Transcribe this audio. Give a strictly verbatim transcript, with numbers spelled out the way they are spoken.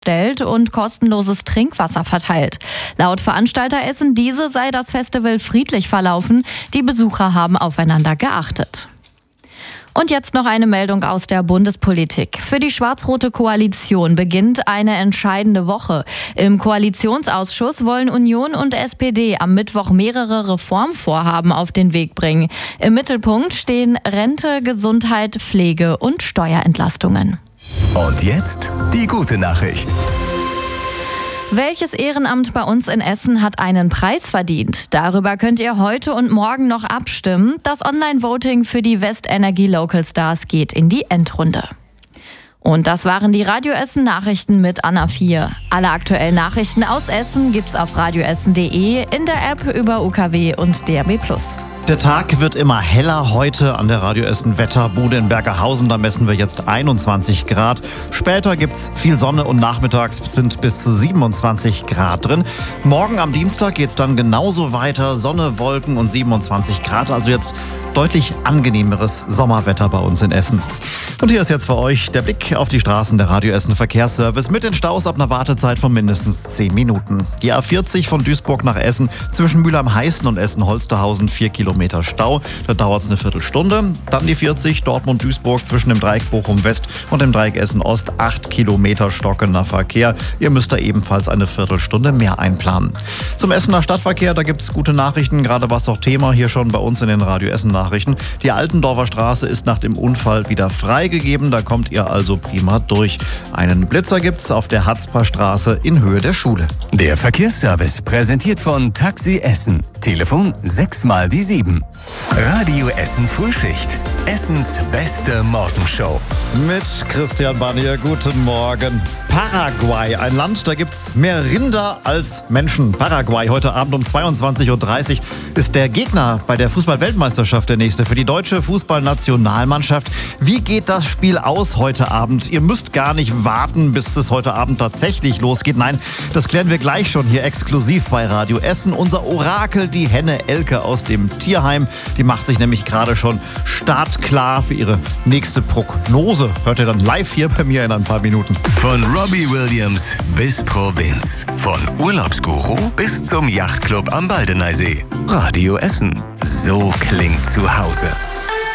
stellt und kostenloses Trinkwasser verteilt. Laut Veranstalter Essen Diese sei das Festival friedlich verlaufen. Die Besucher haben aufeinander geachtet. Und jetzt noch eine Meldung aus der Bundespolitik. Für die schwarz-rote Koalition beginnt eine entscheidende Woche. Im Koalitionsausschuss wollen Union und S P D am Mittwoch mehrere Reformvorhaben auf den Weg bringen. Im Mittelpunkt stehen Rente, Gesundheit, Pflege und Steuerentlastungen. Und jetzt die gute Nachricht. Welches Ehrenamt bei uns in Essen hat einen Preis verdient? Darüber könnt ihr heute und morgen noch abstimmen. Das Online-Voting für die Westenergie Local Stars geht in die Endrunde. Und das waren die Radio Essen Nachrichten mit Anna vier. Alle aktuellen Nachrichten aus Essen gibt's auf radioessen punkt de, in der App über U K W und D A B plus. Der Tag wird immer heller heute an der Radio Essen Wetterbude in Bergerhausen. Da messen wir jetzt einundzwanzig Grad. Später gibt's viel Sonne und nachmittags sind bis zu siebenundzwanzig Grad drin. Morgen am Dienstag geht's dann genauso weiter. Sonne, Wolken und siebenundzwanzig Grad. Also jetzt deutlich angenehmeres Sommerwetter bei uns in Essen. Und hier ist jetzt für euch der Blick auf die Straßen der Radio Essen Verkehrsservice mit den Staus ab einer Wartezeit von mindestens zehn Minuten. Die A vierzig von Duisburg nach Essen zwischen Mülheim-Heißen und Essen-Holsterhausen vier Kilometer Stau. Da dauert es eine Viertelstunde. Dann die vierzig Dortmund-Duisburg zwischen dem Dreieck Bochum-West und dem Dreieck Essen-Ost acht Kilometer stockender Verkehr. Ihr müsst da ebenfalls eine Viertelstunde mehr einplanen. Zum Essener Stadtverkehr, da gibt es gute Nachrichten. Gerade war es auch Thema hier schon bei uns in den Radio Essen Nachrichten. Die Altendorfer Straße ist nach dem Unfall wieder freigegeben. Da kommt ihr also prima durch. Einen Blitzer gibt's auf der Hatzper Straße in Höhe der Schule. Der Verkehrsservice präsentiert von Taxi Essen. Telefon sechs mal die sieben. Radio Essen Frühschicht. Essens beste Morgenshow. Mit Christian Barnier, guten Morgen. Paraguay, ein Land, da gibt's mehr Rinder als Menschen. Paraguay, heute Abend um zweiundzwanzig Uhr dreißig ist der Gegner bei der Fußball-Weltmeisterschaft, der nächste für die deutsche Fußballnationalmannschaft. Wie geht das Spiel aus heute Abend? Ihr müsst gar nicht warten, bis es heute Abend tatsächlich losgeht. Nein, das klären wir gleich schon hier exklusiv bei Radio Essen. Unser Orakel, die Henne Elke aus dem Tierheim, die macht sich nämlich gerade schon startklar für ihre nächste Prognose. Hört ihr dann live hier bei mir in ein paar Minuten. Von Robbie Williams bis Provinz. Von Urlaubsguru bis zum Yachtclub am Baldeneysee. Radio Essen. So klingt zu Hause.